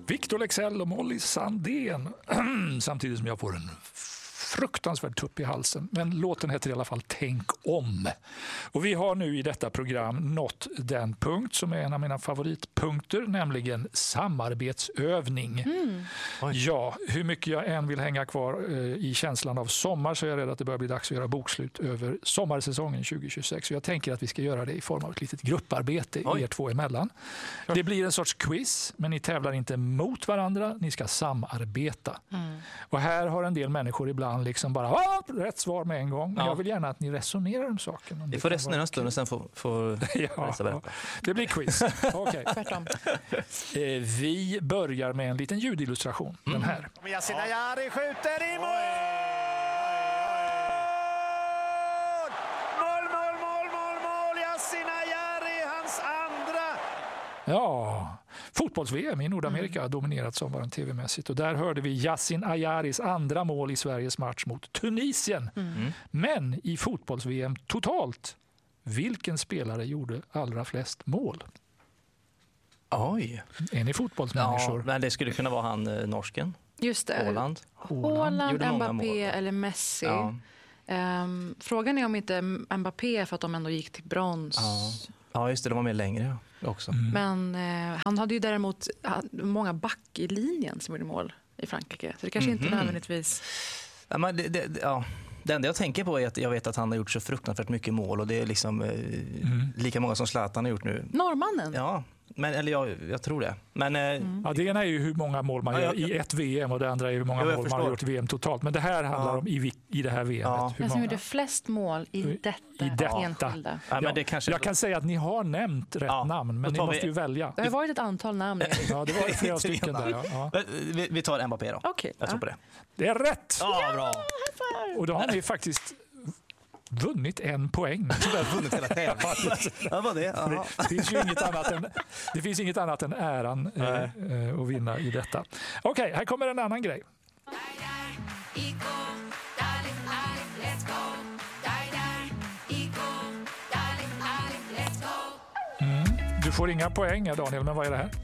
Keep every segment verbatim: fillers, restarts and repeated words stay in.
Victor Leksell och Molly Sandén. Samtidigt som jag får en fruktansvärd tupp i halsen. Men låten heter i alla fall Tänk om. Och vi har nu i detta program nått den punkt som är en av mina favoritpunkter, nämligen samarbetsövning. Mm. Ja, hur mycket jag än vill hänga kvar eh, i känslan av sommar, så är jag rädd att det börjar bli dags att göra bokslut över sommarsäsongen tjugo tjugosex. Så jag tänker att vi ska göra det i form av ett litet grupparbete Oj. er två emellan. Det blir en sorts quiz, men ni tävlar inte mot varandra, ni ska samarbeta. Mm. Och här har en del människor ibland liksom bara ah, rätt svar med en gång. Men ja. jag vill gärna att ni resonerar om saken. Om vi får resonera en stund och sen får, får ja, ja, det blir quiz. Okay. eh, vi börjar med en liten ljudillustration. Mm. Den här. Yasin Ayari skjuter i mål! Mål, mål, mål, mål, mål! Yasin Ayari, hans andra! Ja, fotbolls-V M i Nordamerika har dominerat sommaren tv-mässigt. Och där hörde vi Yasin Ayaris andra mål i Sveriges match mot Tunisien. Mm. Men i fotbolls-V M totalt, vilken spelare gjorde allra flest mål? Oj. Är ni fotbollsmänniskor? Ja, men det skulle kunna vara han eh, norsken. Just det. Håland. Håland, Mbappé eller Messi. Ja. Um, frågan är om inte Mbappé, för att de ändå gick till brons. Ja. Ja, just det, de var med längre också. Mm. Men eh, han hade ju däremot många back i linjen som gjorde mål i Frankrike. Så det kanske mm-hmm. inte nödvändigtvis... Ja, men det, det, ja. Det enda jag tänker på är att jag vet att han har gjort så fruktansvärt mycket mål. Och det är liksom eh, mm. lika många som Zlatan har gjort nu. Norrmannen? Ja, men, eller jag, jag tror det. Men, eh, mm. ja, det ena är ju hur många mål man ja, gör i ett V M och det andra är hur många ja, mål man har gjort i V M totalt. Men det här handlar ja. om i, i det här V M. Ja. Hur som gjorde flest mål i detta, I detta. enskilda. Ja, men det kanske... Jag kan säga att ni har nämnt rätt ja. namn, men ni måste vi... ju välja. Det har varit ett antal namn. Ja, det var flera stycken där. Ja. Ja. Vi, vi tar Mbappé då. Okay. Jag tror på det. Det är rätt! Ja, bra. Och då har ni faktiskt vunnit en poäng. vunnit hela tävlingen. Ja, vad det? Det finns ju inget annat än, det finns inget annat än äran eh, eh, att vinna i detta. Okej, okay, här kommer en annan grej. Mm. Du får inga poäng, Daniel, men vad är det här?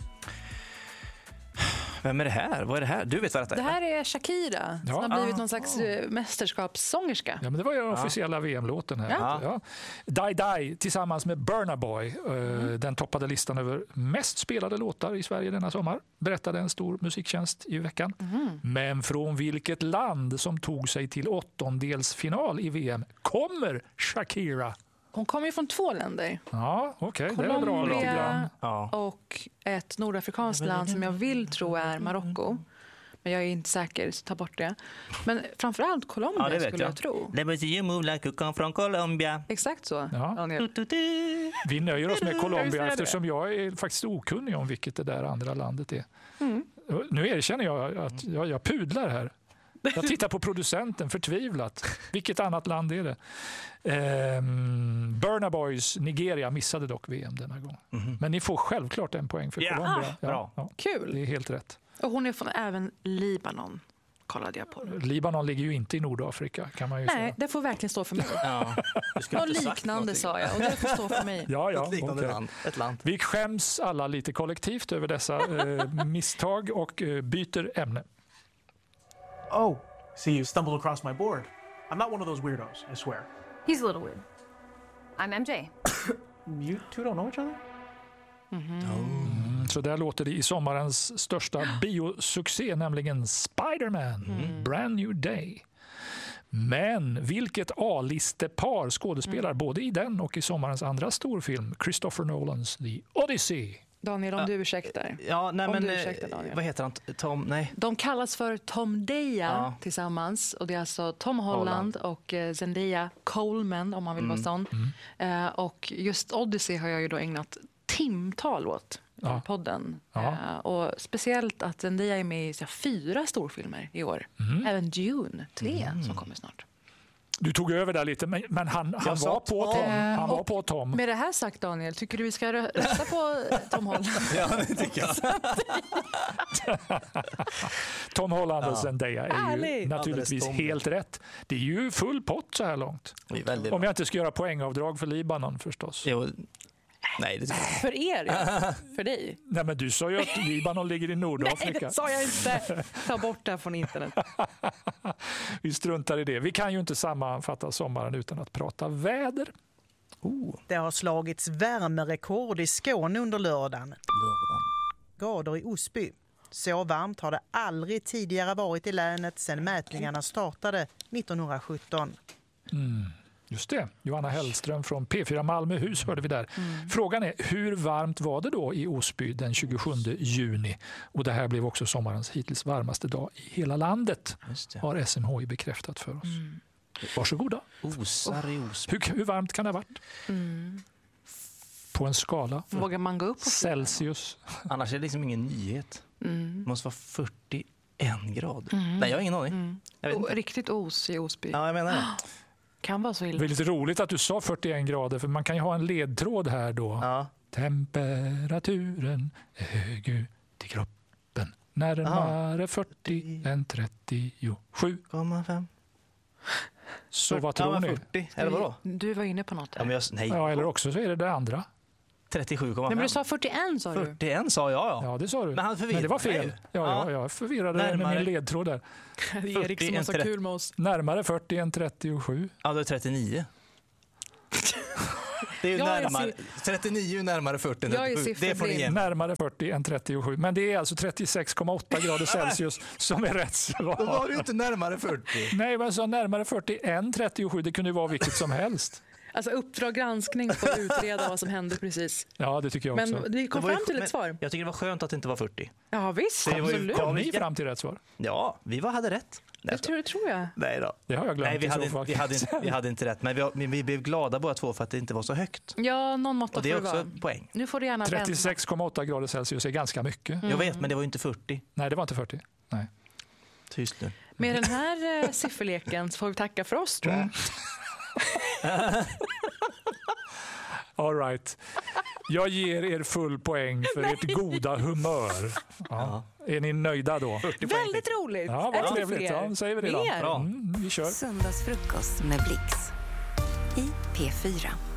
Vem är det här? Vad är det här? Du vet vad det är. Det här är Shakira ja. som har blivit ah. någon slags ah. mästerskapssångerska. Ja, men det var ju den officiella ja. V M-låten här. Ja. Ja. Die Die tillsammans med Burna Boy. Mm. Den toppade listan över mest spelade låtar i Sverige denna sommar. Berättade en stor musiktjänst i veckan. Mm. Men från vilket land som tog sig till åttondelsfinal i V M kommer Shakira? Hon kommer ju från två länder. Ja, okej. Okay. Det är bra. Colombia och ett nordafrikanskt land som jag vill tro är Marocko. Men jag är inte säker, så ta bort det. Men framförallt Colombia ja, skulle jag, jag tro. Det was you move like you come from Colombia. Exakt så. Ja. Vi nöjer oss med Colombia eftersom jag är faktiskt okunnig om vilket det där andra landet är. Mm. Nu erkänner jag att jag, jag pudlar här. Jag tittar på producenten förtvivlat. Vilket annat land är det? Ehm, Burna Boys Nigeria missade dock V M denna gång. Mm-hmm. Men ni får självklart en poäng för yeah. Colombia. Ja, ja, kul. Det är helt rätt. Och hon är från även Libanon. Kollade jag på det. Libanon ligger ju inte i Nordafrika, kan man ju Nej, säga. Nej, det får verkligen stå för mig. Ja, något liknande sa jag, och det får stå för mig. Ja, ja, ett liknande okay. land. Ett land. Vi skäms alla lite kollektivt över dessa eh, misstag och eh, byter ämne. Oh, see, you stumbled across my board. I'm not one of those weirdos, I swear. He's a little weird. I'm M J. You two don't know each other? Mm-hmm. Mm, så där låter det i sommarens största biosuccé, nämligen Spider-Man, mm. Brand New Day. Men vilket A-listepar skådespelar mm. både i den och i sommarens andra storfilm, Christopher Nolans The Odyssey? Daniel, om ja. du ursäktar. Ja, nej, om men, du ursäktar, Daniel. Vad heter han? Tom? Nej. De kallas för Tom Deya ja. tillsammans. Och det är alltså Tom Holland, Holland. och Zendaya Coleman, om man vill mm. vara sån. Mm. Uh, och just Odyssey har jag ju då ägnat timtal åt i ja. podden. Ja. Uh, och speciellt att Zendaya är med i så här, fyra storfilmer i år. Mm. Även Dune tre mm. som kommer snart. Du tog över där lite, men, men han, han, var på Tom. han var på Tom. Med det här sagt, Daniel, tycker du vi ska rösta på Tom Holland? Ja, det tycker jag. Tom Holland och ja. Zendaya är Ärlig. ju naturligtvis helt rätt. Det är ju full pott så här långt. Om jag inte ska göra poängavdrag för Libanon förstås. Jo. Nej, det tycker jag. För er, ja. För dig. Nej, men du sa ju att Libanon ligger i Nordafrika. Nej, det sa jag inte. Ta bort det här från internet. Vi struntar i det. Vi kan ju inte sammanfatta sommaren utan att prata väder. Oh. Det har slagits värmerekord i Skåne under lördagen. Lördagen. Grader i Osby. Så varmt har det aldrig tidigare varit i länet sedan mätningarna startade nittonhundrasjutton. Mm. Just det, Johanna Hellström från P fyra Malmöhus hörde vi där. Mm. Frågan är, hur varmt var det då i Osby den tjugosjunde juni? Och det här blev också sommarens hittills varmaste dag i hela landet, har S M H I bekräftat för oss. Mm. Varsågoda. Osar i Osby. Hur, hur varmt kan det ha varit? Mm. På en skala? Vågar man gå upp på Celsius? Annars är det liksom ingen nyhet. Mm. Det måste vara fyrtioen grader. Mm. Nej, jag har ingen aning. Mm. Jag vet inte. Riktigt os i Osby. Ja, jag menar det. Kan vara så illa. Det är lite roligt att du sa fyrtioen grader, för man kan ju ha en ledtråd här då. Ja. Temperaturen är hög ut i kroppen. Närmare Aha. fyrtio än trettiosju. komma fem. Så vad tror ja, ni? fyrtio, eller vadå? Du var inne på något där. Ja, men jag, nej. Ja, eller också så är det det andra. trettiosju komma fem. Nej, men du sa fyrtioen, sa du. fyrtioen sa jag, ja. Ja, det sa du. Men han förvirrade Men det var fel. mig. Ja, Ja. ja, jag förvirrade Närmare. med min ledtråd där. Det är Erik som har så fyrtio, kul med oss. Närmare fyrtio än trettiosju. Ja, det är trettionio. Det är ju Jag är närmare, trettionio är närmare fyrtio än Jag är trettiosju. Det får ni sifferblind. igen. Närmare fyrtio än trettiosju. Men det är alltså trettiosex komma åtta grader Celsius som är rätt svar. Då var det ju inte närmare fyrtio. Nej, men så närmare fyrtio än trettiosju, det kunde ju vara vilket som helst. Alltså Uppdrag granskning för att utreda vad som hände precis. Ja, det tycker jag också. Men vi kom Det var ju- fram till men ett svar. Jag tycker det var skönt att det inte var fyrtio. Ja, visst. Det var ju- Absolut. Kom Ja, ni vi- fram till rätt svar? Ja, vi var, hade rätt. Det tror, det tror jag. Nej då. Det har jag glömt Nej, vi i hade, så fall. vi, hade inte, vi hade inte rätt. Men vi, men vi blev glada båda två för att det inte var så högt. Ja, någon måtta Och det är får det också vara. en poäng. Nu får du gärna vända. trettiosex komma åtta grader Celsius är ganska mycket. Jag vet, men det var ju inte fyrtio. Nej, det var inte fyrtio. Nej. Tyst nu. Med den här eh, sifferleken så får vi tacka för oss, tror jag. All right. Jag ger er full poäng för ert goda humör. Ja. Är ni nöjda då? Väldigt roligt. Ja, Är det vad trevligt. fler? Ja, då säger vi det då. Mer? Mm, vi kör. Söndagsfrukost med Blix i P fyra.